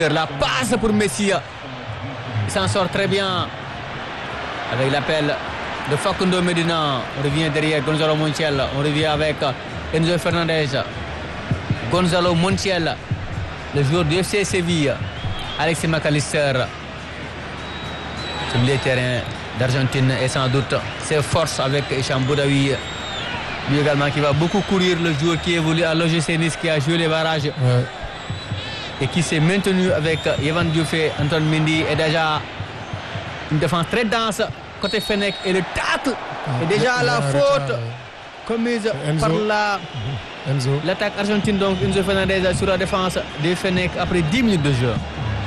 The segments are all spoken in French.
La passe pour Messi. Il s'en sort très bien avec l'appel de Facundo Medina. On revient derrière Gonzalo Montiel. On revient avec Enzo Fernandez. Gonzalo Montiel, le joueur du FC Séville. Alexis McAllister. Ce milieu de terrain d'Argentine et sans doute ses forces avec Hicham Boudaoui. Lui également qui va beaucoup courir, le joueur qui évolue à l'OGC Nice, qui a joué les barrages. Ouais. Et qui s'est maintenu avec Yvan Dioufé, Antoine Mendy et déjà une défense très dense côté Fennec et le tacle. Et déjà la faute commise par l'attaque argentine, donc Enzo Fernandez sur la défense de Fennec après 10 minutes de jeu.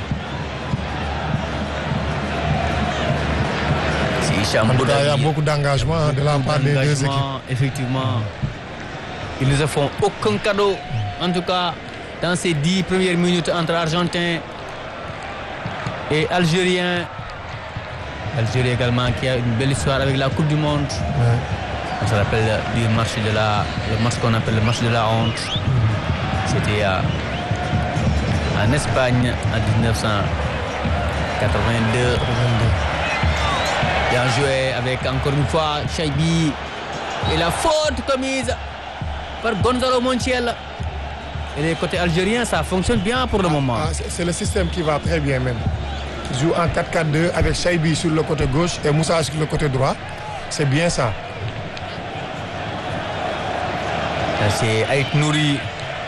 Il y a beaucoup d'engagement de la part des deux équipes. Effectivement. Ils ne se font aucun cadeau, en tout cas dans ces 10 premières minutes entre Argentins et Algériens. L'Algérie également qui a une belle histoire avec la Coupe du Monde. Ouais. On se rappelle du match le match qu'on appelle le match de la honte. C'était en Espagne en 1982. Bien joué avec encore une fois Chaibi. Et la faute commise par Gonzalo Montiel. Et les côtés algériens, ça fonctionne bien pour le moment. C'est le système qui va très bien même. Ils jouent en 4-4-2 avec Chaibi sur le côté gauche et Moussa sur le côté droit. C'est bien ça. C'est Aït Nouri.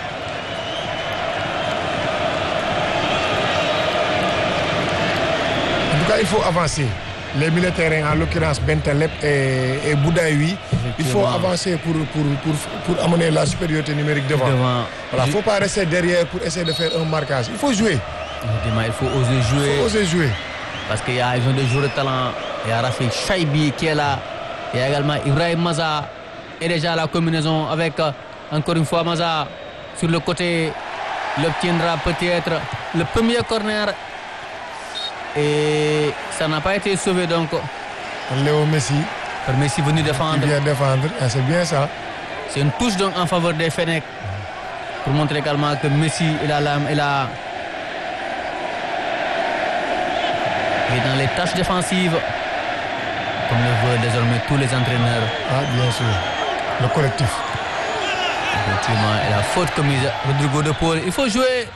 En tout cas, il faut avancer. Les militaires, en l'occurrence Bentaleb et Boudaoui, il faut avancer pour amener la supériorité numérique devant. Il ne faut pas rester derrière pour essayer de faire un marquage. Il faut jouer. Il faut oser jouer. Il faut oser jouer. Parce qu'ils ont des joueurs de talent. Il y a Rafik Chaibi qui est là. Il y a également Ibrahim Maza. Et déjà la combinaison avec, encore une fois, Maza sur le côté. Il obtiendra peut-être le premier corner. Et ça n'a pas été sauvé donc. Léo Messi. Par Messi venu défendre. Il vient défendre. Et c'est bien ça. C'est une touche donc en faveur des Fennec. Pour montrer également que Messi il est dans les tâches défensives. Comme le veulent désormais tous les entraîneurs. Ah, bien sûr. Le collectif. Effectivement. Et la faute commise Rodrigo de Paul. Il faut jouer.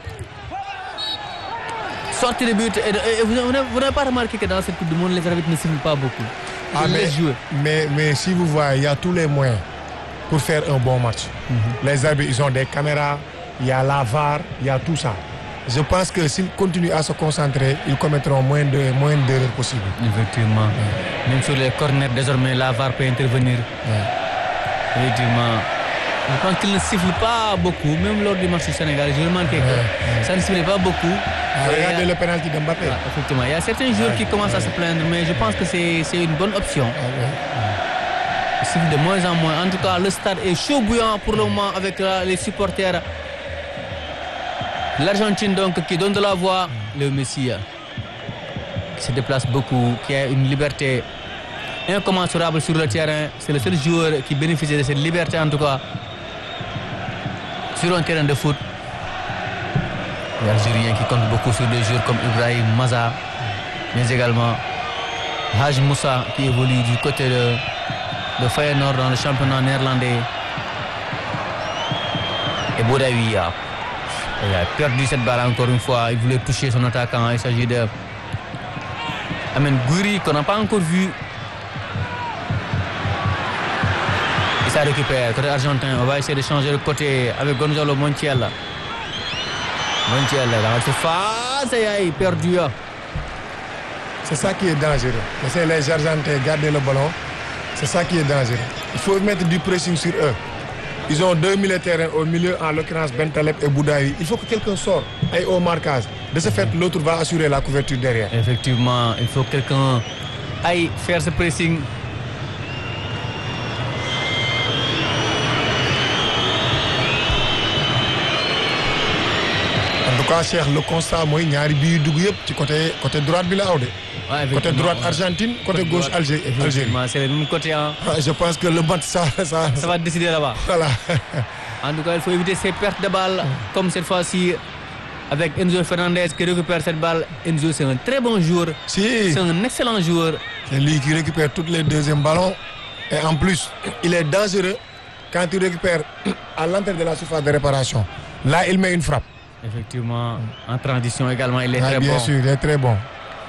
Sortir les buts. Et vous n'avez pas remarqué que dans cette Coupe du Monde, les arbitres ne sifflent pas beaucoup. Mais si vous voyez, il y a tous les moyens pour faire un bon match. Les arbitres, ils ont des caméras, il y a la VAR, il y a tout ça. Je pense que s'ils continuent à se concentrer, ils commettront moins d'erreurs possibles. Effectivement. Même sur les corners, désormais, la VAR peut intervenir. Effectivement. Je pense qu'ils ne sifflent pas beaucoup, même lors du match du Sénégal. J'ai remarqué que ça ne siffle pas beaucoup. Regardez le pénalty de Mbappé. Effectivement, il y a certains joueurs qui commencent à se plaindre, mais je pense que c'est une bonne option. Il siffle de moins en moins. En tout cas, le stade est chaud bouillant pour le moment avec les supporters. L'Argentine donc qui donne de la voix, le Messi qui se déplace beaucoup, qui a une liberté incommensurable sur le terrain. C'est le seul joueur qui bénéficie de cette liberté en tout cas sur un terrain de foot. Les Algériens qui comptent beaucoup sur des joueurs comme Ibrahim Maza, mais également Haj Moussa qui évolue du côté de Feyenoord dans le championnat néerlandais. Et Boudaoui il a perdu cette balle encore une fois. Il voulait toucher son attaquant. Il s'agit de Amen Gouiri qu'on n'a pas encore vu. Et ça récupère côté argentin. On va essayer de changer de côté avec Gonzalo Montiel. Montiel dans la surface. Et il perdu. C'est ça qui est dangereux. Laissez les Argentins garder le ballon. C'est ça qui est dangereux. Il faut mettre du pressing sur eux. Ils ont deux militaires au milieu, en l'occurrence Bentaleb et Boudaoui. Il faut que quelqu'un sorte aille au marquage. De ce fait, l'autre va assurer la couverture derrière. Effectivement, il faut que quelqu'un aille faire ce pressing. En tout cas, Cheikh, le constat, moi, il y a côté droite de la côté droite Argentine, côté gauche Algérie. C'est le même côté. Hein. Je pense que le match, ça va décider là-bas. Voilà. En tout cas, il faut éviter ces pertes de balles, comme cette fois-ci avec Enzo Fernandez qui récupère cette balle. Enzo, c'est un très bon joueur. Si. C'est un excellent joueur. C'est lui qui récupère tous les deuxièmes ballons. Et en plus, il est dangereux quand il récupère à l'entrée de la surface de réparation. Là, il met une frappe. Effectivement, en transition également, il est très bien bon. sûr, il est très bon.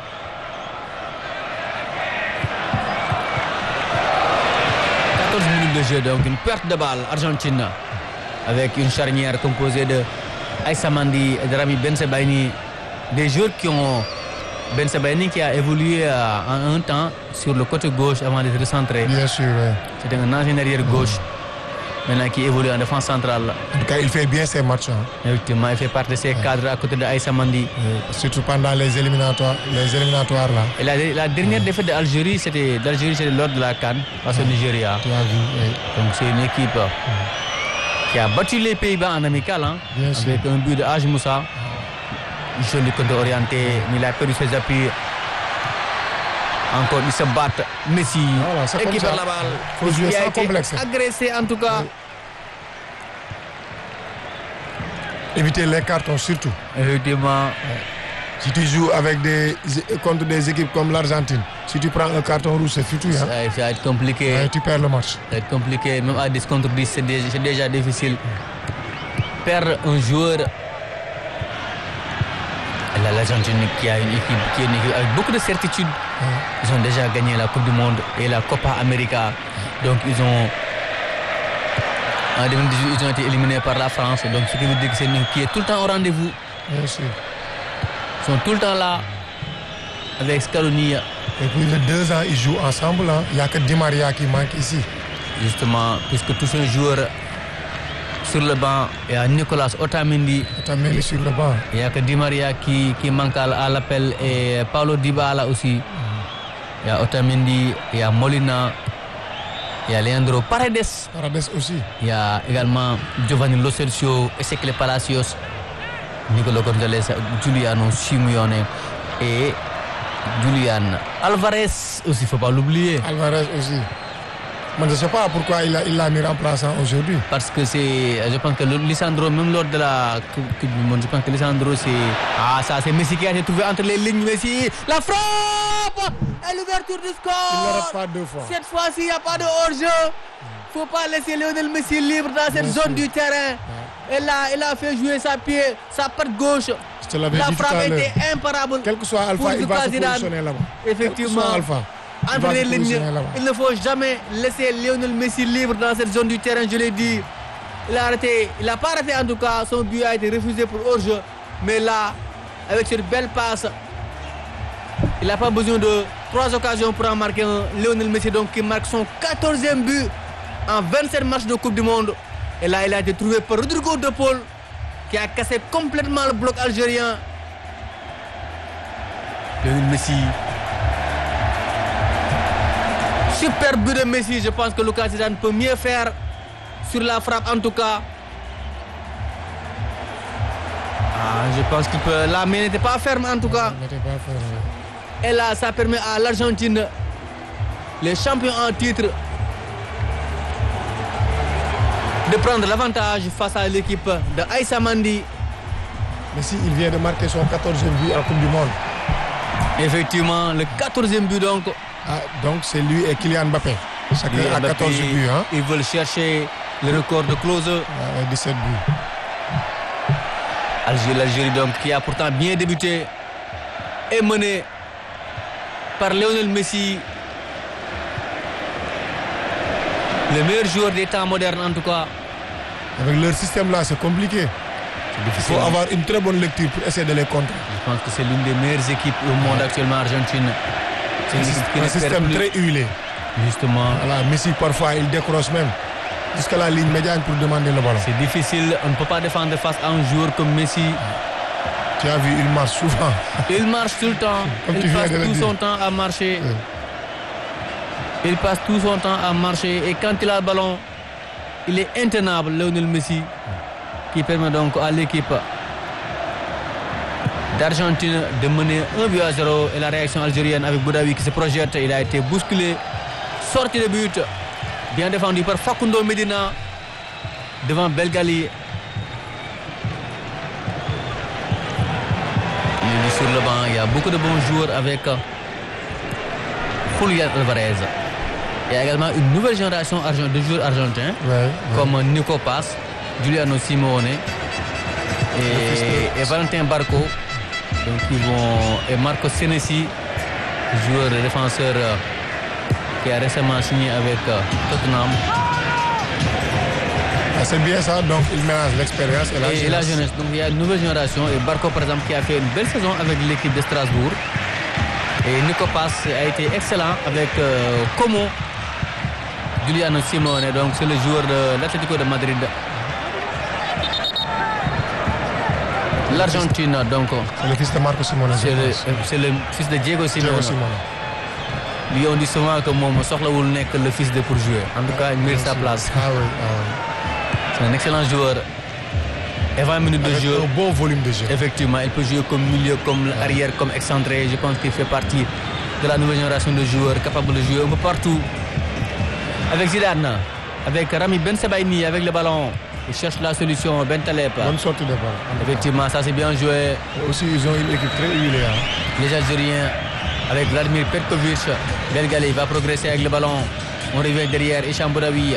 De jeu, donc une perte de balle Argentine avec une charnière composée de Aïssa Mandi et de Rami Bensebaini, des joueurs qui ont Bensebaini qui a évolué en un temps sur le côté gauche avant d'être recentré. Bien sûr, oui. C'était un ancien arrière gauche maintenant qui évolue en défense centrale. En tout cas, il fait bien ses matchs. Effectivement, il fait partie de ces cadres à côté de Aïssa Mandi. Surtout pendant les éliminatoires là. Et la dernière défaite d'Algérie, c'était lors de la CAN face au Nigeria. Tu as vu, oui. Donc c'est une équipe qui a battu les Pays-Bas en amical, avec un but de Haj Moussa. Joli côté orienté, mais il a perdu ses appuis. Encore, ils se battent. Messi, voilà, équipe à la balle. Il faut jouer sans complexe. Agressé en tout cas. Oui. Éviter les cartons surtout. Effectivement. Si tu joues contre des équipes comme l'Argentine, si tu prends un carton rouge, c'est foutu. Ça va être compliqué. Ouais, tu perds le match. Ça va être compliqué. Même à 10 contre 10, c'est déjà difficile. Perdre un joueur. L'Argentine qui a une équipe avec beaucoup de certitude. Ils ont déjà gagné la Coupe du Monde et la Copa América. Donc en 2018, ils ont été éliminés par la France. Donc ce qui veut dire que c'est une équipe qui est tout le temps au rendez-vous. Bien sûr. Ils sont tout le temps là avec Scaloni. Et puis les 2 ans, ils jouent ensemble. Il n'y a que Di Maria qui manque ici. Justement, puisque tous ces joueurs sur le banc, il y a Nicolas Otamendi. Otamendi sur le banc. Il n'y a que Di Maria qui manque à l'appel et Paulo Dybala aussi. Il y a Otamendi, il y a Molina, il y a Leandro Paredes. Paredes aussi. Il y a également Giovanni Lo Celso, Ezequiel Palacios, Nicolas Gonzalez, Giuliano Simeone et Julian Alvarez aussi, il ne faut pas l'oublier. Alvarez aussi. Mais je ne sais pas pourquoi il l'a mis remplaçant aujourd'hui. Parce que je pense que Lisandro, même lors de la Coupe du Monde, je pense que Lisandro c'est Messi qui a été trouvé entre les lignes. Messi, la frappe et l'ouverture du score. Il ne rate pas 2 fois. Cette fois-ci, il n'y a pas de hors-jeu. Il ne faut pas laisser Lionel Messi libre dans cette zone du terrain. Et là, il a fait jouer sa patte gauche. La frappe était imparable. Quel que soit Alpha, il va se positionner là-bas. Effectivement. Quel que soit Alpha. Entre les lignes, il ne faut jamais laisser Lionel Messi libre dans cette zone du terrain, je l'ai dit. Il n'a pas raté en tout cas, son but a été refusé pour hors-jeu. Mais là, avec cette belle passe, il n'a pas besoin de 3 occasions pour en marquer un. Lionel Messi donc qui marque son 14e but en 27 matchs de Coupe du Monde. Et là, il a été trouvé par Rodrigo De Paul qui a cassé complètement le bloc algérien. Lionel Messi. Super but de Messi, je pense que Lucas Zidane peut mieux faire sur la frappe en tout cas. Je pense qu'il peut. La main n'était pas ferme en tout cas. Et là, ça permet à l'Argentine, les champions en titre, de prendre l'avantage face à l'équipe de Aïssa Mandi. Messi, il vient de marquer son 14e but en Coupe du Monde. Effectivement, le 14e but donc. Donc c'est lui et Kylian Mbappé. Chacun a 14 buts. Ils veulent chercher le record de Klose. 17 buts. L'Algérie donc qui a pourtant bien débuté est menée par Lionel Messi, le meilleur joueur des temps modernes en tout cas. Avec leur système là, c'est compliqué. Il faut avoir une très bonne lecture pour essayer de les contrer. Je pense que c'est l'une des meilleures équipes au monde actuellement, Argentine. C'est un système très huilé. Justement. Voilà, Messi parfois il décroche même jusqu'à la ligne médiane pour demander le ballon. C'est difficile, on ne peut pas défendre face à un joueur comme Messi. Tu as vu, il marche souvent. Il marche tout le temps. Il passe tout son temps à marcher. Oui. Il passe tout son temps à marcher et quand il a le ballon, il est intenable, Lionel Messi, qui permet donc à l'équipe d'Argentine de mener 1-0 et la réaction algérienne avec Boudaoui qui se projette. Il a été bousculé, sorti de but, bien défendu par Facundo Medina devant Belgali. sur le banc, il y a beaucoup de bons joueurs avec Julián Álvarez. Il y a également une nouvelle génération de joueurs argentins comme Nico Paz, Giuliano Simeone et Valentin Barco. Donc et Marco Senesi, joueur défenseur qui a récemment signé avec Tottenham. C'est bien ça, donc il mélange l'expérience et la jeunesse. Donc il y a une nouvelle génération et Barco par exemple qui a fait une belle saison avec l'équipe de Strasbourg. Et Nico Paz a été excellent avec Como, Giuliano Simeone, donc c'est le joueur de l'Atlético de Madrid. L'Argentine donc. C'est le fils de Marco Simeone. C'est le fils de Diego Simeone. Lui on dit souvent que moom soxlawul nekk le fils de pour jouer. En tout cas il mérite sa place. Ah oui. C'est un excellent joueur. Et 20 minutes de jeu. Un bon volume de jeu. Effectivement, il peut jouer comme milieu, comme arrière, comme excentré. Je pense qu'il fait partie de la nouvelle génération de joueurs capables de jouer un peu partout. Avec Zidane, avec Rami Ben Sebaini, avec le ballon. Il cherche la solution, Ben Taleb. Bonne sortie de balle. Effectivement, ça c'est bien joué. Et aussi, ils ont une équipe très huilée. Les Algériens, avec Vladimir Petkovic. Belgalé va progresser avec le ballon. On revient derrière, Hicham Boudaoui.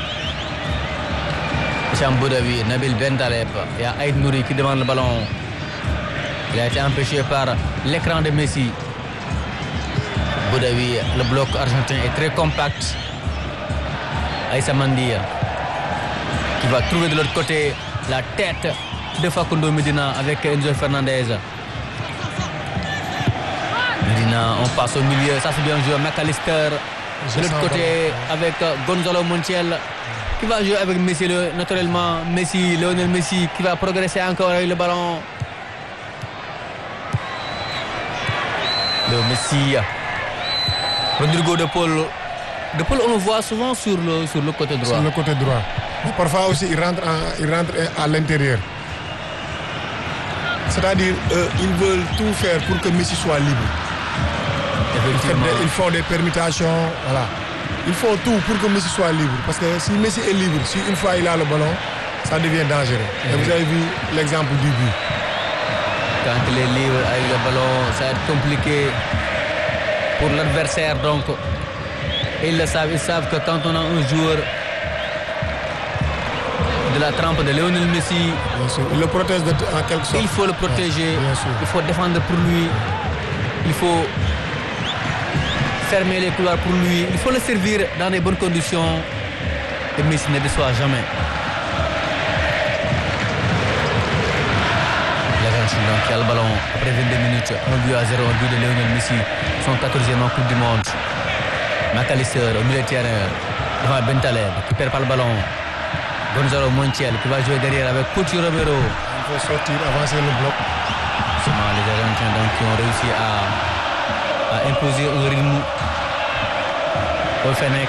Boudaoui, Nabil Ben Taleb. Il y a Aïd Nouri qui demande le ballon. Il a été empêché par l'écran de Messi. Boudaoui, le bloc argentin est très compact. Aïssa Mandia qui va trouver de l'autre côté la tête de Facundo Medina avec Enzo Fernandez. Medina, on passe au milieu, ça c'est bien joué. McAllister de l'autre côté avec Gonzalo Montiel. Qui va jouer avec Messi naturellement. Lionel Messi qui va progresser encore avec le ballon. Messi. Rodrigo de Paul. De Paul, on le voit souvent sur le côté droit. Sur le côté droit. Mais parfois aussi, il rentre à l'intérieur. C'est-à-dire, ils veulent tout faire pour que Messi soit libre. Ils font des permutations. Voilà. Ils font tout pour que Messi soit libre. Parce que si Messi est libre, si une fois il a le ballon, ça devient dangereux. Et vous avez vu l'exemple du but. Quand il est libre avec le ballon, ça va être compliqué pour l'adversaire. Donc, ils le savent. Ils savent que quand on a un joueur de la trempe de Lionel Messi, il le protège en quelque sorte. Il faut le protéger. Il faut défendre pour lui. Il faut fermer les couloirs pour lui. Il faut le servir dans des bonnes conditions. Et Messi ne déçoit jamais. L'Argentine donc qui a le ballon après 22 minutes. 1-0, un but de Lionel Messi. Son 14e en Coupe du Monde. McAllister au milieu de terrain devant Ben Taleb qui perd pas le ballon. Gonzalo Montiel qui va jouer derrière avec Cuti Romero. Il faut sortir, avancer le bloc. Seulement les Argentins donc, qui ont réussi à imposer un rythme au Fennec.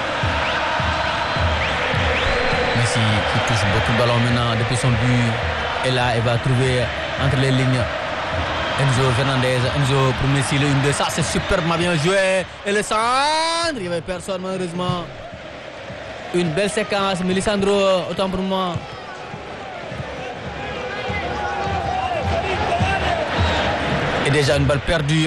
Messi qui touche beaucoup de ballons maintenant depuis son but. Et là, il va trouver entre les lignes Enzo Fernandez. Enzo pour Messi, le 1-2. Ça, c'est superbement bien joué. Et le centre, il n'y avait personne malheureusement. Une belle séquence, mais Lisandro, autant pour moi. Et déjà une balle perdue.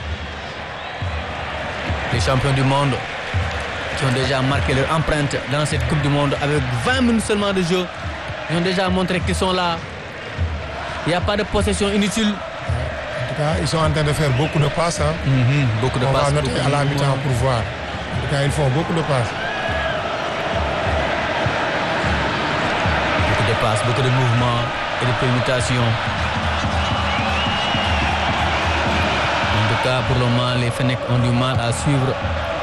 Les champions du monde qui ont déjà marqué leur empreinte dans cette Coupe du Monde avec 20 minutes seulement de jeu. Ils ont déjà montré qu'ils sont là. Il n'y a pas de possession inutile. En tout cas, ils sont en train de faire beaucoup de passes. Beaucoup de passes. On va noter à la mi-temps pour voir. En tout cas, ils font beaucoup de passes. Beaucoup de passes, beaucoup de mouvements et de permutations. En tout cas, pour le moment, les Fennecs ont du mal à suivre.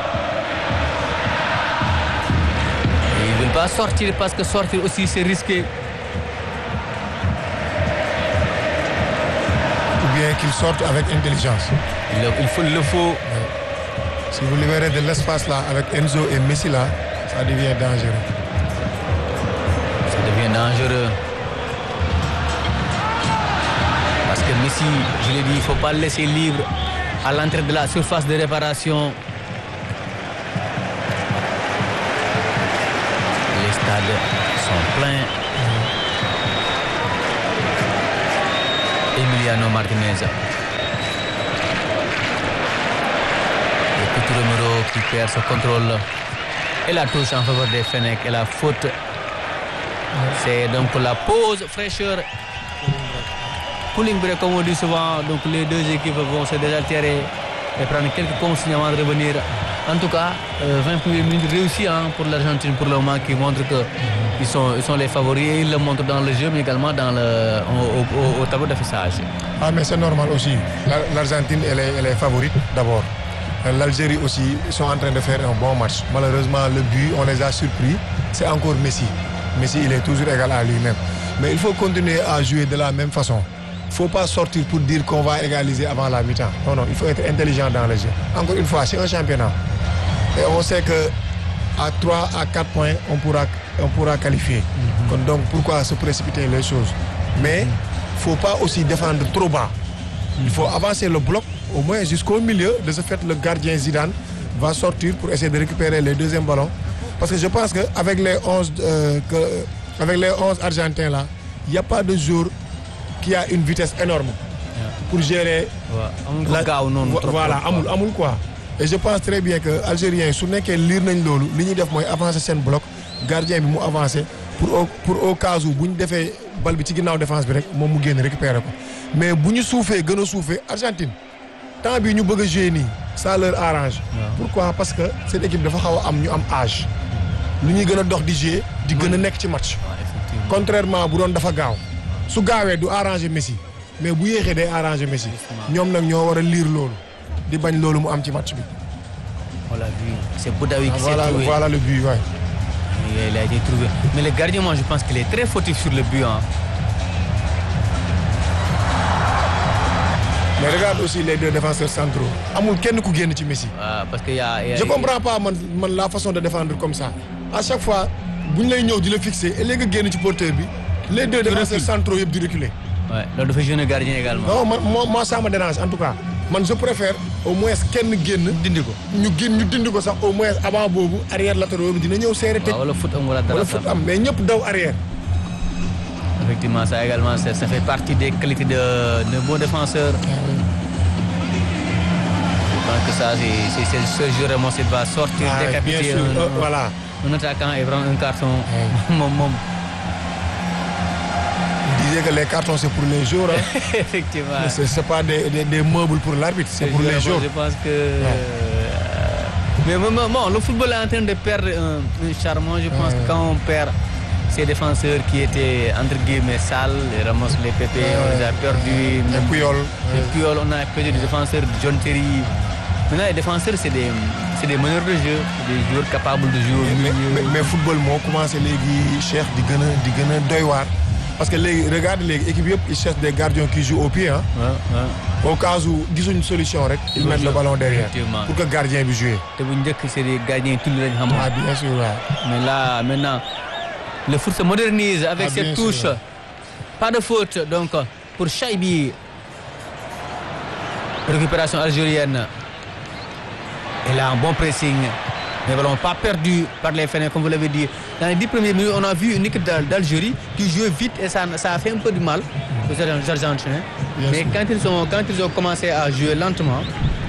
Et ils ne veulent pas sortir parce que sortir aussi, c'est risqué. Ou bien qu'ils sortent avec intelligence. Il le faut. Si vous libérez de l'espace là avec Enzo et Messi là, ça devient dangereux. Ça devient dangereux. Parce que Messi, je l'ai dit, il ne faut pas le laisser libre à l'entrée de la surface de réparation. Les stades sont pleins. Emiliano Martinez. Petit Romero qui perd ce contrôle. Et la touche en faveur des Fennecs et la faute. C'est donc la pause, fraîcheur. Cooling break comme on dit souvent. Donc les deux équipes vont se désaltérer et prendre quelques consignes avant de revenir. En tout cas, 20 minutes réussies pour l'Argentine pour le moment qui montre qu'ils sont les favoris et ils le montrent dans le jeu mais également au tableau d'affichage. Ah mais c'est normal aussi. L'Argentine elle est favorite d'abord. L'Algérie aussi, ils sont en train de faire un bon match. Malheureusement, le but, on les a surpris. C'est encore Messi. Messi, il est toujours égal à lui-même. Mais il faut continuer à jouer de la même façon. Il ne faut pas sortir pour dire qu'on va égaliser avant la mi-temps. Non, non, il faut être intelligent dans le jeu. Encore une fois, c'est un championnat. Et on sait qu'à 3 à 4 points, on pourra qualifier. Donc pourquoi se précipiter les choses? Mais il ne faut pas aussi défendre trop bas. Il faut avancer le bloc au moins jusqu'au milieu. De ce fait, le gardien Zidane va sortir pour essayer de récupérer les deuxièmes ballons. Parce que je pense qu'avec les 11 Argentins là, il n'y a pas de joueur qui a une vitesse énorme pour gérer. Voilà, amul quoi. Et je pense très bien que Algériens, su nekkee lire nañ loolu li ñuy def mooy avancer seen bloc gardien bi mu avancer pour au cas où bu ñu defee bal bi ci ginnaaw défense bi rek moom mu génn récupérer ko. Mais bu ñu suufee gën a suufee Argentine temps bi ñu bëgg a jouer nii ça leur arrange. Pourquoi? Parce que cette équipe dafa xaw a am ñu am âge. lu ñuy gën a dox di jouer di gën a nekk ci match. Contrairement bu doon dafa gaaw su gaawee du arranger Messi mais bu yéexee day arranger Messi. ñoom nag ñoo war a lire loolu di bañ loolu mu am ci match bi. On l'a vu, c'est Boudaoui qui s'est trouvé. Voilà le but, ouais. Il a été trouvé. Mais le gardien, moi je pense qu'il est très fautif sur le but. Mais regarde aussi les deux défenseurs centraux. Amul kenn ku génn ci Messi. Parce que je comprends pas man la façon de défendre comme ça. À chaque fois bu ñu lay ñëw di la fixer et léegi nga génn ci porteur bi les deux défenseurs centraux yëpp di reculer. Ouais, loolu dafa jeune gardien également. Non moi ça me dérange en tout cas. Man je préfère au moins kenn génn dindi ko. ñu dindi ko sax au moins avant boobu arrière latéraux bi dina ñëw serré tëj. Wala foot am wala dara sax. Wala foot am mais ñëpp daw arrière. Effectivement ça également ça fait partie des qualités de bons défenseurs. Je pense que ça c'est ce jeu Ramos il va sortir décapiter voilà. Un attaquant et prendre un carton. Moom. Disait que les cartons c'est pour les joueurs. Effectivement. C'est pas des meubles pour l'arbitre, c'est pour les joueurs. Je pense que mais bon, le football est en train de perdre un charme. Je pense que quand on perd ces défenseurs qui étaient entre guillemets sales, les Ramos, les Pepe, on les a perdus. Les Puyol. On a perdu des défenseurs de John Terry. Maintenant les défenseurs c'est des meneurs de jeu, des joueurs capables de jouer. Mais football moo commencé léegi Cheikh di gën a doy waar. Parce que léegi regarde léegi équipe yëpp ils cherchent des gardiens qui jouent au pied au cas où gisuñu solution rek ils mettent le ballon derrière pour que gardien bi jouer. te bu njëkk c'est des gardiens tulli lañ xam. Bien sûr mais là maintenant le foot se modernise avec cette touche. Pas de faute donc pour Chaibi. Récupération algérienne. Et là un bon pressing. Mais ballon pas perdu par les Fennecs comme vous l'avez dit. Dans les 10 premières minutes, on a vu une équipe d'Algérie qui jouait vite et ça a fait un peu de mal aux Argentins. Mais quand ils ont commencé à jouer lentement,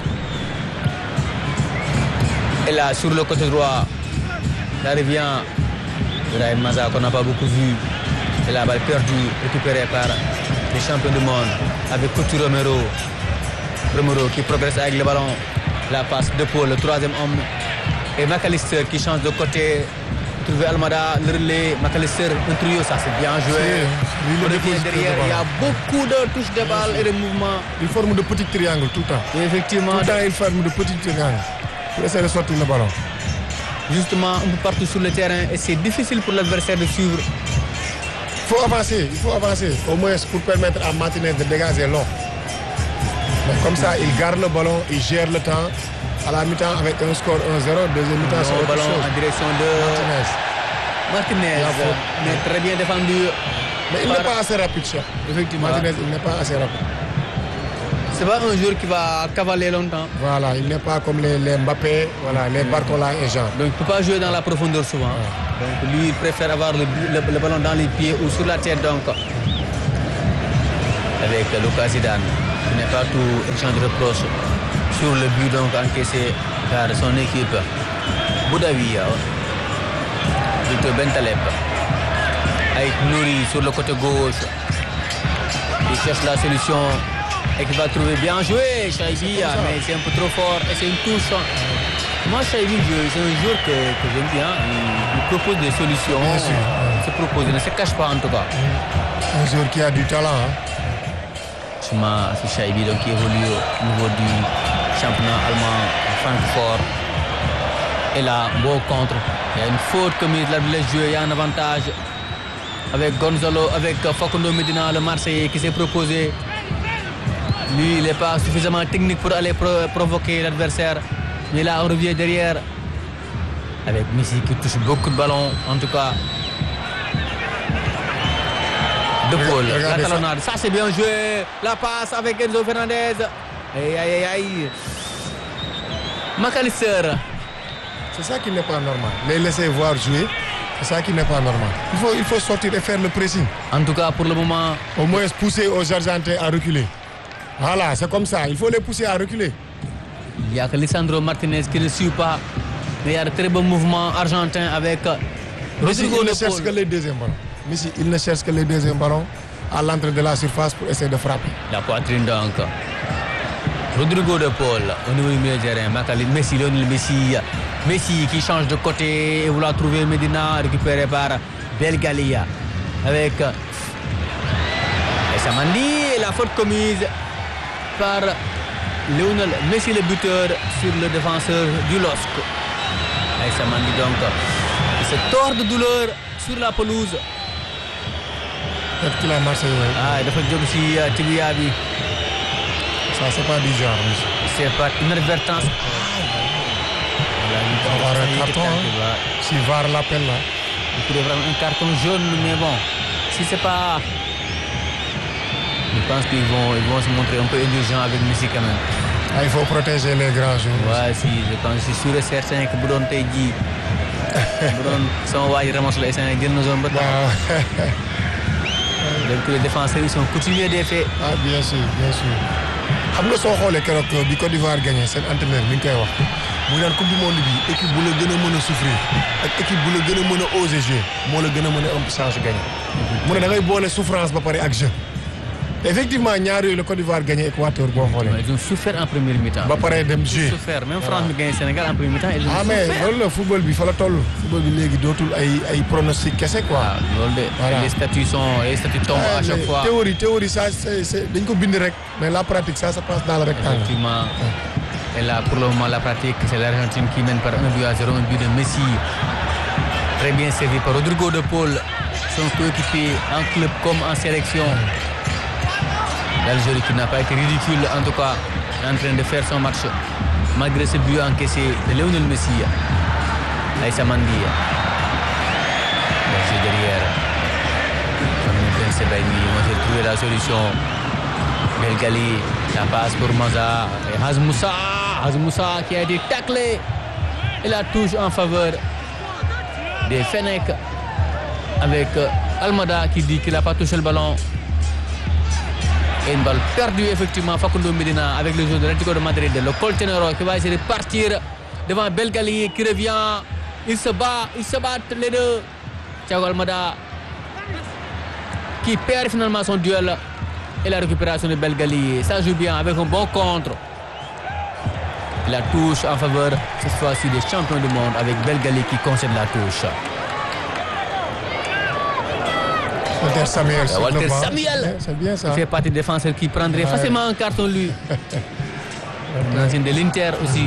et là sur le côté droit, là revient Ibrahim Maza qu'on n'a pas beaucoup vu. Et la balle perdue, récupérée par les champions du monde avec Petit Romero qui progresse avec le ballon. La passe de Paul, le troisième homme. Et McAllister qui change de côté, trouver Almada, le relais, McAllister, un trio, ça c'est bien joué. On revient derrière, il y a beaucoup de touches de balle et de mouvements. Il forme de petits triangles tout le temps. Et effectivement. Tout le temps il forme de petits triangles pour essayer de sortir le ballon. Justement, un peu partout sur le terrain et c'est difficile pour l'adversaire de suivre. Il faut avancer, au moins pour permettre à Martinez de dégager long. Donc comme ça, il garde le ballon, il gère le temps. À la mi-temps avec un score 1-0, deuxième mi-temps c'est autre ballon chose. En direction de Martinez. Mais très bien défendu. Mais il n'est pas assez rapide, cher. Effectivement. Martinez, il n'est pas assez rapide. C'est pas un joueur qui va cavaler longtemps. Voilà, il n'est pas comme les Mbappé, voilà, les Barcola et Jean. Donc il ne peut pas jouer dans la profondeur souvent. Donc lui il préfère avoir le ballon dans les pieds ou sur la tête donc. Avec Lucas Zidane, qui n'est pas tout un champ de reproche sur le but donc encaissé Car son équipe, Boudaoui, Victor Bentaleb, avec Nouri sur le côté gauche. Il cherche la solution et qu'il va trouver bien joué, Chaibi, mais c'est un peu trop fort et c'est une touche. Moi, Chaibi, c'est un joueur que j'aime bien. Il propose des solutions. Bien sûr. Il se propose, il ne se cache pas en tout cas. Un joueur qui a du talent. C'est Chaibi donc, qui évolue au niveau du championnat allemand Francfort. Et là, beau contre. Il y a une faute commise, là, il laisse jouer, il y a un avantage. Avec Gonzalo, avec Facundo Medina, le Marseillais qui s'est proposé. Lui, il n'est pas suffisamment technique pour aller provoquer l'adversaire. Mais là, on revient derrière. Avec Messi qui touche beaucoup de ballons, en tout cas. De Paul, la talonnade. Ça, c'est bien joué. La passe avec Enzo Fernandez. Aïe, aïe, aïe. McAllister. C'est ça qui n'est pas normal. Les laisser voir jouer, c'est ça qui n'est pas normal. Il faut sortir et faire le pressing. En tout cas, pour le moment... Au moins pousser aux Argentins à reculer. Voilà, c'est comme ça. Il faut les pousser à reculer. Il n'y a que Lisandro Martinez qui ne suit pas. Mais il y a de très bons mouvements argentins avec Messi, Rodrigo il ne de cherche Paul. que les deuxièmes ballons. Messi, il ne cherche que les deuxièmes ballons à l'entrée de la surface pour essayer de frapper. La poitrine donc. Rodrigo de Paul au niveau du milieu de terrain. Messi, Lionel Messi. Messi qui change de côté et vouloir trouver Medina récupéré par Belgalia. Avec Samandi et la faute commise par Lionel Messi, le buteur, sur le défenseur du LOSC. Et Samandi donc, il se tord de douleur sur la pelouse. Peut-être qu'il a marché. Ah, il a fait le job aussi Tibiabi. Ça, c'est pas du genre. C'est pas une inadvertance. Il va avoir un carton. Si VAR l'appelle là. Il pourrait avoir un carton jaune, mais bon, si c'est pas... Je pense qu'ils vont se montrer un peu indulgents avec Messi quand même. Ah, il faut protéger les grands joueurs. Ouais, si, je pense, je suis sûr et certain que bu doon tey jii bu doon sama waa ji ramasse la instant yii génn zone ba taxaw. Waaw. Donc les défenseurs ils sont coutumiers des faits. Ah, bien sûr, bien sûr. xam nga soo xoolee keroog bi Côte d'Ivoire gagné seen entraîneur mi ngi koy wax muy naan coupe du monde bi équipe bu la gën a mën a souffrir ak équipe bu la gën a mën a oser jouer moo la gën a mën a am chance gagné. mu ne da ngay boole souffrance ba pare ak jeu. Effectivement ñaar yooyu la Côte d'Ivoire gagné Équateur boo xoolee. Ils ont souffert en première mi-temps. ba pare dem jouer. Souffert même France mi gagné Sénégal en première mi-temps. Ils ont ah mais loolu la football bi fa la toll. football bi léegi dootul ay pronostic kese quoi. waaw loolu de. Voilà. les statuts tombent à chaque fois. Théorie ça c'est dañ ko bind rek mais la pratique ça se passe dans le rectangle. Effectivement. Et là, pour le moment, la pratique, c'est l'Argentine qui mène par 1-0, un but de Messi. Très bien servi par Rodrigo de Paul, son coéquipier en club comme en sélection. L'Algérie qui n'a pas été ridicule, en tout cas, en train de faire son match, malgré ce but encaissé de Lionel Messi. Aïssa Mandi. Merci derrière. Ben Sebaini, on a trouvé la solution. Belgali, ça passe pour Maza. Et Hazmoussa qui a été taclé. Et la touche en faveur des Fenech. Avec Almada qui dit qu'il n'a pas touché le ballon. Et une balle perdue effectivement. Facundo Medina avec le jeu de l'Atlético de Madrid. Le Coltenero qui va essayer de partir devant Belgali qui revient. Ils se battent les deux. Thiago Almada qui perd finalement son duel. Et la récupération de Belgali, ça joue bien avec un bon contre. La touche en faveur, cette fois-ci, des champions du monde avec Belgali qui concède la touche. Walter Samuel. Walter Samuel, c'est bien ça. Il fait partie des défenseurs qui prendrait facilement un carton lui. L'ancien de l'Inter aussi.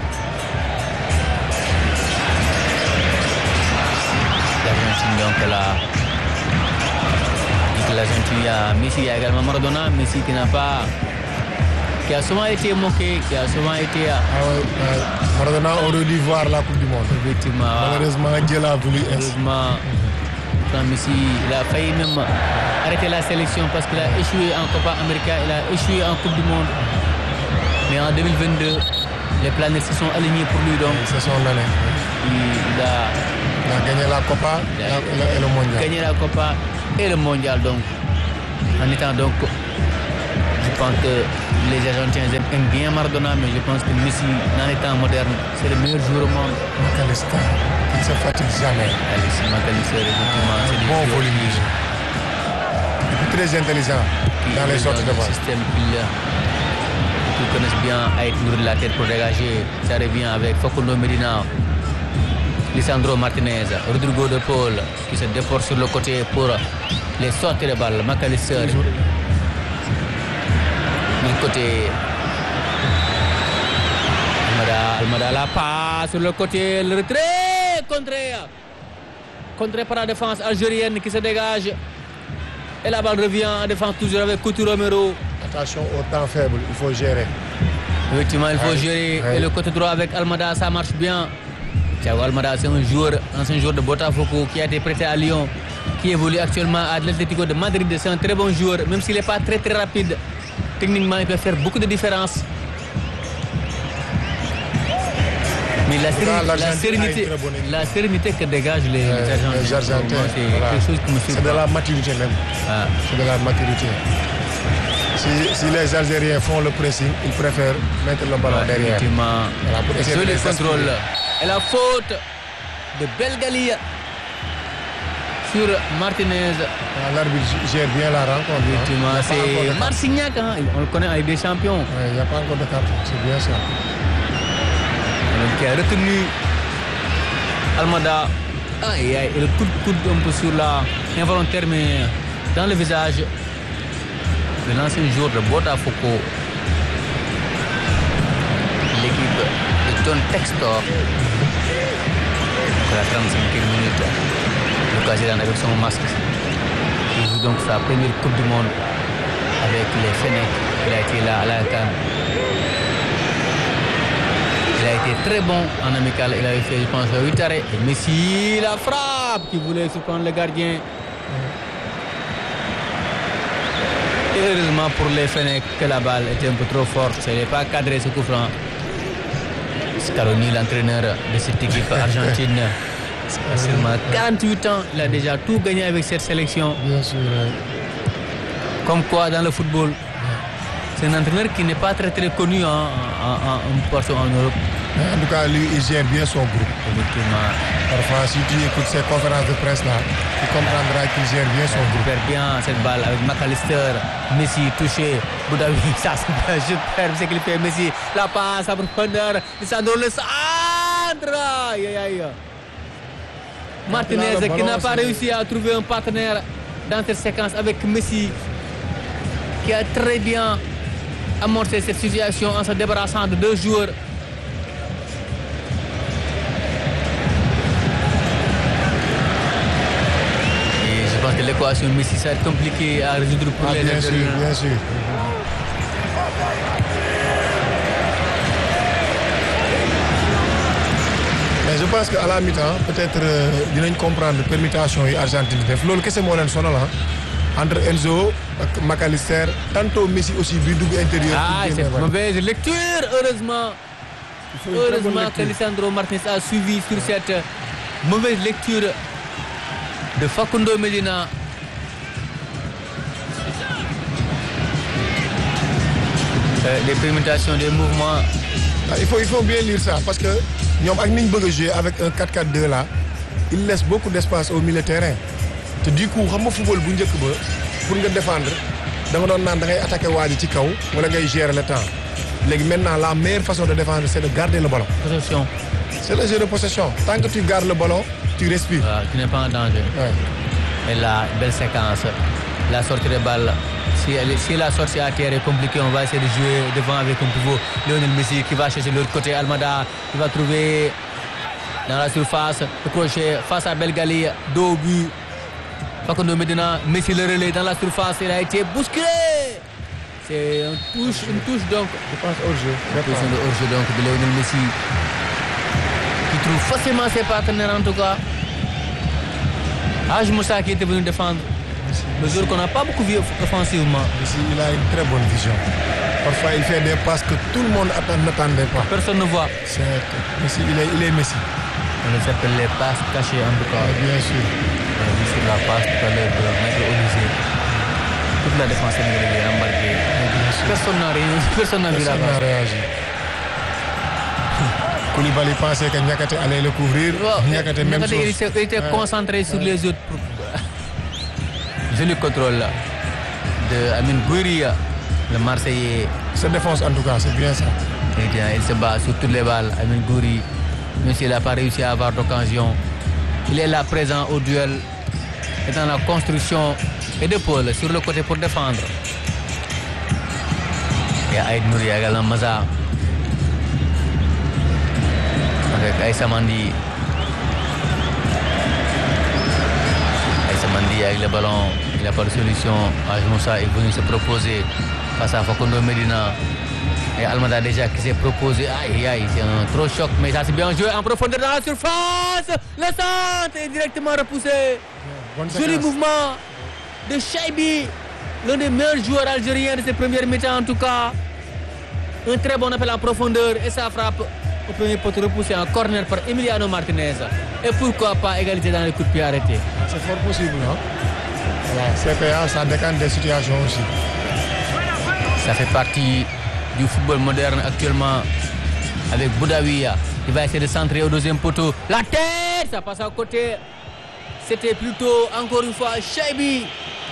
L'Argentine donc là. L'Argentine, il y a Messi, il y a également Maradona, Messi qui a souvent été moqué, qui a souvent été... Ah ouais, Maradona aurait dû voir la Coupe du Monde. Effectivement. Malheureusement, Dieu l'a voulu. Heureusement, Messi, il a failli même arrêter la sélection parce qu'il a échoué en Copa América, il a échoué en Coupe du Monde. Mais en 2022, les planètes se sont alignées pour lui donc. C'est son année. Il a gagné la Copa et le Mondial. Gagné la Copa et le Mondial donc. En étant donc Je pense que les Argentins aiment bien Maradona, mais je pense que Messi, dans les temps modernes, c'est le meilleur joueur au monde. McAllister, il ne se fatigue jamais. Alexis McAllister, effectivement, c'est des Bon joueurs volume de jeu. Il est très intelligent dans les sorties de le balle. système qu'ils connaissent bien à être de la tête pour dégager. Ça revient avec Facundo Medina, Lisandro Martinez, Rodrigo de Paul qui se déporte sur le côté pour les sorties de balle. McAllister du côté. Almada la passe sur le côté, le retrait contré par la défense algérienne qui se dégage. Et la balle revient en défense toujours avec Coutu Romero. Attention au temps faible, il faut gérer. Effectivement, il faut gérer. Ouais. Et le côté droit avec Almada, ça marche bien. Thiago Almada, c'est un ancien joueur de Botafogo qui a été prêté à Lyon, qui évolue actuellement à l'Atlético de Madrid. C'est un très bon joueur, même s'il n'est pas très très rapide. Techniquement, il peut faire beaucoup de différence. Mais la sérénité que dégagent les Argentins, c'est voilà. quelque chose qui me surprend. C'est de la maturité même. Ah. C'est de la maturité. Si les Algériens font le pressing, ils préfèrent mettre le ballon derrière. Effectivement. Voilà, pour essayer de Joli les contrôle. aspirer. Et la faute de Belgalia sur Martinez. L'arbitre gère bien la rencontre. Effectivement, Il y a pas encore de c'est carte. Marcignac, hein. On le connaît avec des champions. Ouais, il n'y a pas encore de carte, c'est bien ça. Qui a retenu Almada. Et le coup de coude un peu sur la involontaire, mais dans le visage de l'ancien joueur de Botafogo. L'équipe de John Textor. Pour la 35e minute. Lucas Zidane avec son masque. Il joue donc sa première Coupe du Monde avec les Fennecs. Il a été là à la CAN. Il a été très bon en amical. Il avait fait, je pense, 8 arrêts. Et Messi, la frappe qui voulait surprendre le gardien. Et heureusement pour les Fennecs que la balle était un peu trop forte. Ce n'est pas cadré ce coup franc. Scaloni, l'entraîneur de cette équipe argentine, a seulement 48 ans. Il a déjà tout gagné avec cette sélection. Bien sûr. Comme quoi, dans le football, c'est un entraîneur qui n'est pas très très connu en Europe. En tout cas, lui, il gère bien son groupe. Effectivement. Parfois, si tu écoutes ses conférences de presse là, tu comprendras qu'il gère bien son Il groupe. perd bien cette balle avec McAllister. Messi touché. Boudaoui, ça c'est super ce qu'il fait. Messi, la passe à profondeur. Lisandro le centre. Aïe, aïe, aïe. Martinez qui n'a pas réussi à trouver un partenaire dans cette séquence avec Messi, qui a très bien amorcé cette situation en se débarrassant de deux joueurs. Et je pense que l'équation Messi, ça va être compliqué à résoudre pour les Bien sûr, bien sûr. Mais je pense qu'à la mi-temps, peut-être dinañ comprendre permutation yi Argentine def loolu kese moo leen sonal entre Enzo ak McAllister, tantôt Messi aussi bi dugg intérieur. Ah, c'est une mauvaise lecture, heureusement. Heureusement que Lisandro Martinez a suivi sur cette mauvaise lecture de Facundo Medina. Les permutations des mouvements. Il faut bien lire ça parce que ñoom ak ni ñu bëgg a jouer avec un 4-4-2 là, il laisse beaucoup d'espace au milieu de terrain. te du coup xam nga football bu njëkk ba pour nga défendre da nga doon naan da ngay attaquer waa ji ci kaw wala ngay gérer le temps léegi maintenant la meilleure façon de défendre c'est de garder le ballon. Possession. C'est le jeu de possession. Tant que tu gardes le ballon, tu respires. Tu n'es pas en danger. Ouais. Et la belle séquence, la sortie de balle. Si la sortie à terre est compliquée, on va essayer de jouer devant avec un pivot. Lionel Messi qui va chercher de l'autre côté. Almada, il va trouver dans la surface le crochet face à Belgali, dos au but. Facundo Medina, Messi le relais dans la surface, il a été bousculé. C'est une touche donc. Je pense hors-jeu. Une hors-jeu donc de Lionel Messi qui trouve facilement ses partenaires en tout cas. Haj Moussa qui était venu défendre. Le joueur qu'on n'a pas beaucoup vu offensivement. Messi, il a une très bonne vision. Parfois, il fait des passes que tout le monde n'attendait pas. Personne ne voit. Messi, il est Messi. On les appelle les passes cachées en tout cas. Bien sûr. On sur la passe tout à l'heure de Maître Olysée. Toute la défense sénégalaise est embarquée. Bien sûr. personne n'a vu la Personne n'a passe. réagi. Koulibaly pensait que Niakhaté allait le couvrir. Niakhaté, même Niakhaté, chose. il était concentré sur les autres. Joli contrôle là, de Amine Gouiri, le Marseillais. Sa défense, en tout cas, c'est bien ça. Il se bat sur toutes les balles. Amine Gouiri, même s'il n'a pas réussi à avoir d'occasion, il est là présent au duel et dans la construction et d'épaule sur le côté pour défendre. Il y a Aïd Nouri également, Maza. Avec Aïssa Mandi. Aïssa Mandi avec le ballon, il n'a pas de solution. Moussa est venu se proposer face à Facundo Medina. Et Almada déjà qui s'est proposé. Aïe aïe, c'est un trop choc, mais ça c'est bien joué en profondeur dans la surface. Le centre est directement repoussé. Bonne Joli séquence. mouvement de Chaibi, l'un des meilleurs joueurs algériens de ses premières mi-temps en tout cas. Un très bon appel en profondeur et ça frappe au premier poteau repoussé en corner par Emiliano Martinez. Et pourquoi pas égalité dans les coups de pied arrêtés. C'est fort possible, non? Voilà, CPA, ça décante des situations aussi. Ça fait partie du football moderne actuellement avec Boudaoui. Il va essayer de centrer au deuxième poteau. La tête, ça passe à côté. C'était plutôt, encore une fois, Chaibi.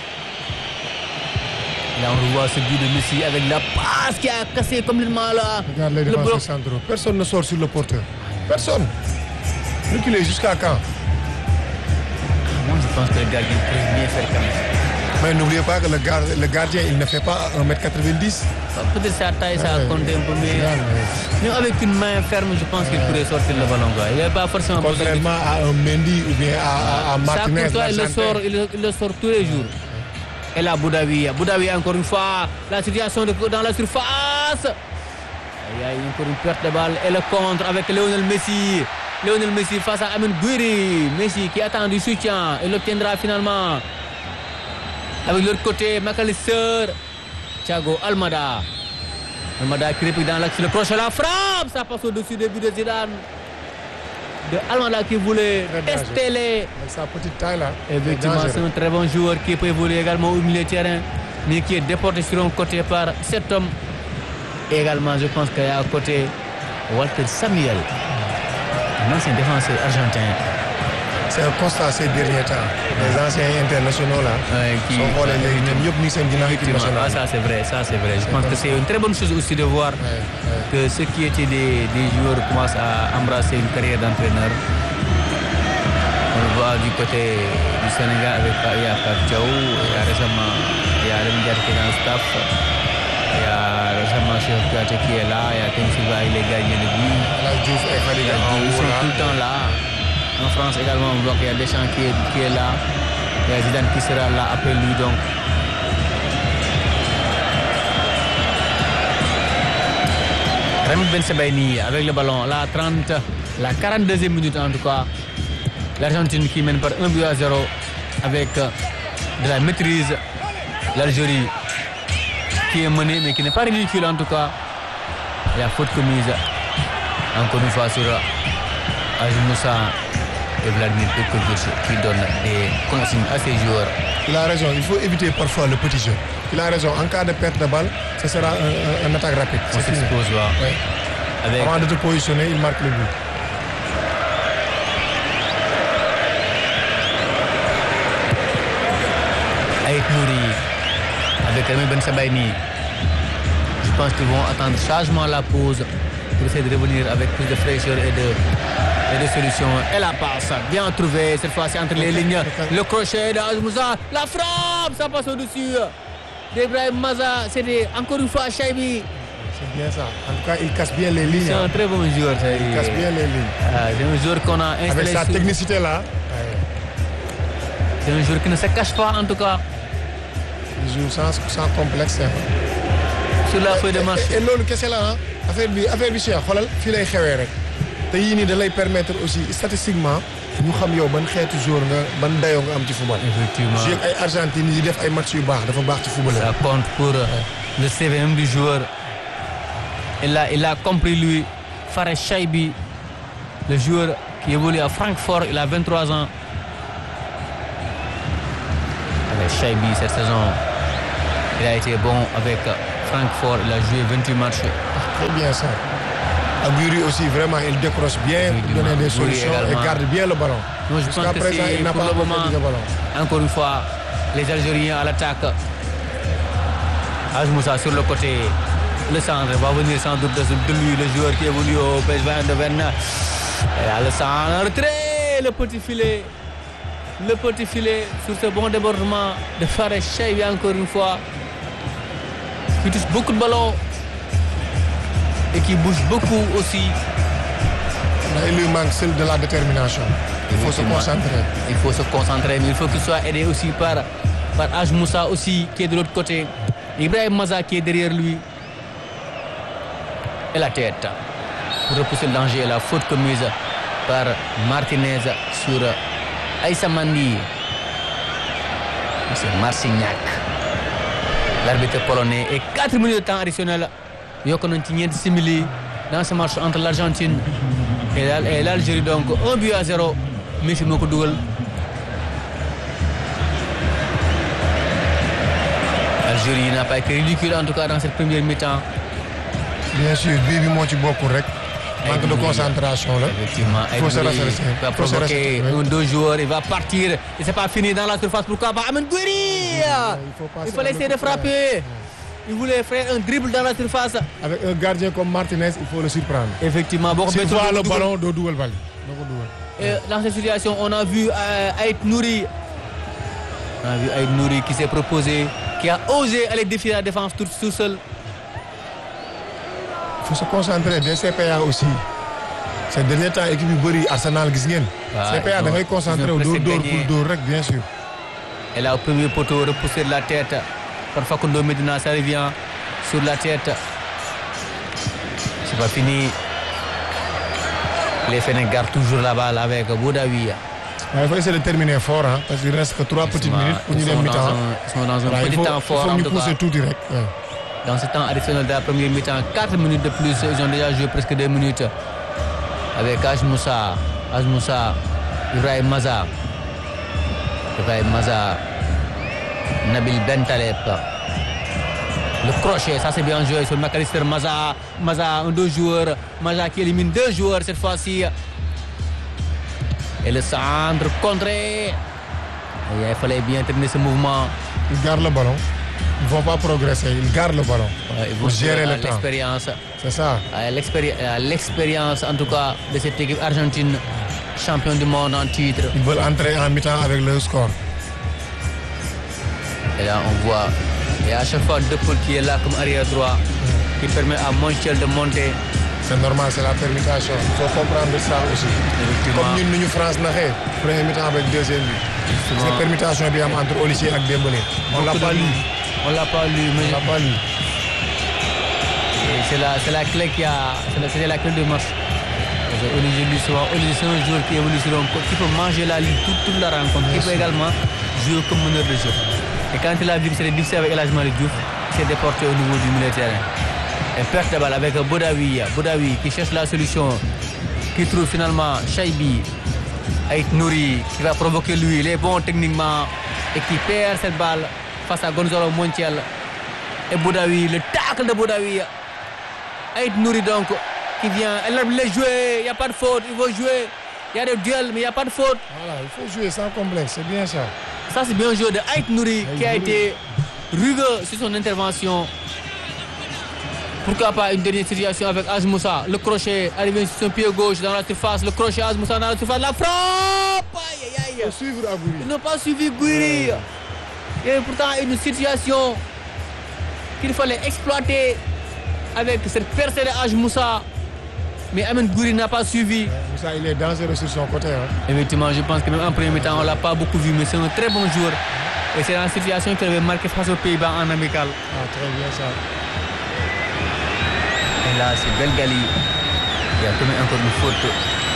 Là, on revoit ce but de Messi avec la passe qui a cassé complètement là. Regarde les le bloc. défenseurs centraux. Personne ne sort sur le porteur. Personne. Reculer jusqu'à quand? Moi, je pense que le gardien peut bien faire quand même. Mais n'oubliez pas que le gardien, il ne fait pas 1m90. Peut-être sa taille, ça a Ouais. compté un peu, mais même avec une main ferme, je pense qu'il pourrait sortir le ballon. Quoi. Il n'est pas forcément besoin de- Contrairement à un Mendy ou bien à Ça, Martinez. Courtois, il le l'Argentin. sort, il le sort tous les jours. Et là, Boudaoui, encore une fois, la situation dans la surface. Il y a encore une perte de balle et le contre avec Lionel Messi. Lionel Messi face à Amine Gouiri. Messi qui attend du soutien et l'obtiendra finalement. Avec l'autre côté, McAllister, Thiago Almada. Almada qui réplique dans l'axe, le crochet, la frappe, ça passe au-dessus des buts de Zidane. De Almada qui voulait Très dangereux. tester les... Avec sa petite taille là. Effectivement, c'est c'est un très bon joueur qui peut évoluer également au milieu de terrain, mais qui est déporté sur un côté par cet homme. Et également, je pense qu'il y a à côté Walter Samuel, un ancien défenseur argentin. C'est un constat ces derniers temps. Les anciens internationaux là. Qui sont volés les ñoom ñëpp ñu seen ginnaaw équipe effectivement, nationale. ça c'est vrai, ça c'est vrai. Je pense que c'est une très bonne chose aussi de voir que ceux qui étaient des joueurs commencent à embrasser une carrière d'entraîneur. On le voit du côté du Sénégal avec Pape Diaw, il y a récemment Lamine Diatta qui est dans le staff, il y a récemment Cheikh Kouyaté qui est là, il y a Ken Silva, il est gardien de but. La Diouf et Fadiga Ils sont tout le temps là. En France également, on voit qu'il y a Deschamps qui est là. Il y a Zidane qui sera là après lui donc. Rami Ben Sebaini avec le ballon, la 42e minute en tout cas. L'Argentine qui mène par 1-0 avec de la maîtrise. L'Algérie qui est menée mais qui n'est pas ridicule en tout cas. Il y a faute commise encore une fois sur Ajou Moussa et Vladimir Petkovic qui donne des consignes à ses joueurs. Il a raison, il faut éviter parfois le petit jeu. Il a raison, en cas de perte de balle, ce sera un attaque rapide. On s'expose là. Ouais. Avec Avant de te positionner, il marque le but. Aït Nouri, avec Rami Ben Sebaini. Je pense qu'ils vont attendre sagement la pause pour essayer de revenir avec plus de fraîcheur et de solutions. Et la passe, bien trouvée cette fois-ci entre les lignes. Le crochet d'Ajou Moussa, la frappe, ça passe au-dessus d'Ibrahim Maza. C'était encore une fois Chaibi. C'est bien ça. En tout cas, il casse bien les lignes. C'est un très bon joueur. Il casse bien les lignes. C'est un joueur qu'on a installé. Avec sa sur- technicité là, C'est un joueur qui ne se cache pas en tout cas il joue sans complexe. sur la feuille de match. Et loolu kese la ah affaire bi Cheikh xoolal fii lay xewee rek te yii nii da lay permettre aussi statistiquement ñu xam yow ban xeetu joueur nga ban dayoo nga am ci football. Effectivement. joué ak ay Argentine yi def ay match yu baax dafa baax ci football. Ça compte pour le CV même du joueur. Il a compris lui. Fares Chaibi, le joueur qui évolue à Francfort, il a 23 ans. Avec Chaibi cette saison, il a été bon avec Francfort, il a joué 28 matchs. Très bien ça. Aguirre aussi, vraiment, il décroche bien, il donne des solutions et garde bien le ballon. Moi, je pense Jusqu'à que présent, c'est il n'a pour pas le encore moment, perdu de ballon. encore une fois, les Algériens à l'attaque. Moussa sur le côté. Le centre va venir sans doute de lui, le joueur qui évolue au PSV Eindhoven. Et là, le centre, très le petit filet. Le petit filet sur ce bon débordement de Fares Chaibi encore une fois. Qui touche beaucoup de ballons et qui bouge beaucoup aussi. Il lui manque celle de la détermination. Il faut se concentrer. Il faut se concentrer, mais il faut qu'il soit aidé aussi par Moussa aussi qui est de l'autre côté. Ibrahim Maza qui est derrière lui. Et la tête pour repousser le danger. La faute commise par Martinez sur Aïssa Mandi. C'est Marcignac, l'arbitre polonais. Et 4 minutes de temps additionnel. Yokonantinienne simili dans ce match entre l'Argentine et l'Algérie. Donc 1-0. Messi moo ko dugal. L'Algérie n'a pas été ridicule en tout cas dans cette première mi-temps. Bien sûr, bii bi moo ci bokkul rek. Manque de concentration là. Effectivement, il faut se rassurer. Il va provoquer un deux joueurs, il va partir. Et c'est pas fini dans la surface. Pourquoi pas Amine Gouiri? Il fallait essayer de frapper. Il voulait faire un dribble dans la surface. Avec un gardien comme Martinez, il faut le surprendre. Effectivement. Bon, s'il voit le ballon, doo dugal bal. Et dans cette situation, on a vu Aït Nouri. On a vu Aït Nouri qui s'est proposé, qui a osé aller défier la défense tout seul. Il faut se concentrer des CPA aussi. Ces derniers temps équipe yu bëri Arsenal gis ngeen. CPA da ngay concentré wu dóor pour dóor rek bien sûr. Et là au premier poteau repoussé de la tête par Facundo Medina, ça revient sur la tête. C'est pas fini. Les Fennecs gardent toujours la balle avec Boudaoui. Il faut essayer de terminer fort hein, parce qu'il reste que 3 petites minutes pour ñu dem mi-temps. Ils sont dans un petit temps fort en tout cas. Il faut pousser tout direct. Dans ce temps additionnel de la première mi-temps, 4 minutes de plus, ils ont déjà joué presque 2 minutes. Avec Moussa, Ibrahim Maza, Nabil Bentaleb. Le crochet, ça c'est bien joué sur McAllister. Maza, un 2 joueurs. Maza qui élimine 2 joueurs cette fois-ci. Et le centre contré. Et il fallait bien terminer ce mouvement. Il garde le ballon. Ils ne vont pas progresser, ils gardent le ballon pour gérer le temps. L'expérience. C'est ça. L'expérience en tout cas de cette équipe argentine, championne du monde en titre. Ils veulent entrer en mi-temps avec le score. Et là on voit, et à chaque fois De Paul qui est là comme arrière droit, qui permet à Montiel de monter. C'est normal, c'est la permutation. Il faut comprendre ça aussi. Comme nous, nous France, premier mi-temps avec deuxième but. C'est permutation bien entre Olivier et Dembélé. On l'a pas lu. On l'a pas lu, mais on l'a pas lu. C'est la clé c'était la clé de match. Olivier lui souvent, Olivier c'est un joueur qui évolue sur un côté, qui peut manger la ligne toute la rencontre, qui peut également jouer comme meneur de jeu. Et quand il a vu que c'était difficile avec El Hadji Malick Diouf, il s'est déporté au niveau du milieu de terrain. Et perte de balle avec Boudaoui qui cherche la solution, qui trouve finalement Chaibi, Aït Nouri, qui va provoquer lui, il est bon techniquement et qui perd cette balle face à Gonzalo Montiel. Et Boudaoui, le tacle de Boudaoui. Aït Nouri donc, qui vient, elle l'a joué, il n'y a pas de faute, il faut jouer. Il y a des duels, mais il n'y a pas de faute. Voilà, il faut jouer sans complexe, c'est bien ça. Ça, c'est bien joué de Aït Nouri, qui a été rugueux sur son intervention. Pourquoi pas une dernière situation avec Moussa, le crochet arrivé sur son pied gauche dans la surface, le crochet Moussa dans la surface, la frappe. Il faut suivre Agouri. Ils n'ont pas suivi Gouiri. Il y avait pourtant une situation qu'il fallait exploiter avec cette percée de Moussa. Mais Amine Gouiri n'a pas suivi. Moussa, il est dangereux sur son côté. Hein. Effectivement, je pense que même en premier temps, on ne l'a pas beaucoup vu, mais c'est un très bon joueur. Et c'est dans la situation qu'il avait marqué face aux Pays-Bas en amical. Ah, très bien ça. Et là, c'est Belgali qui a commis encore une faute.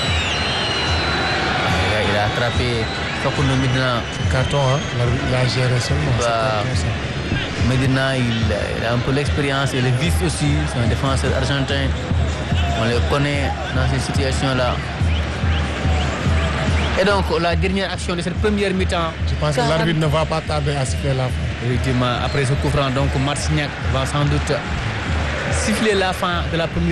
Il a attrapé Facundo Medina. Carton, hein? Il a géré seulement. Medina, il a un peu l'expérience et le vif aussi. C'est un défenseur argentin. On le connaît dans ces situations-là. Et donc, la dernière action de cette première mi-temps. Je pense que l'arbitre ne va pas tarder à siffler la fin. Effectivement, après ce coup franc, donc Marcignac va sans doute siffler la fin de la première